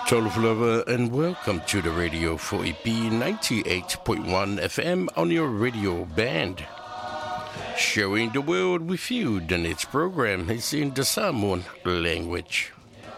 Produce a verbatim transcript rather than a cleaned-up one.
Toloflova, and welcome to the radio for E P ninety-eight point one F M on your radio band. Sharing the world with you, the next program is in the Samoan language.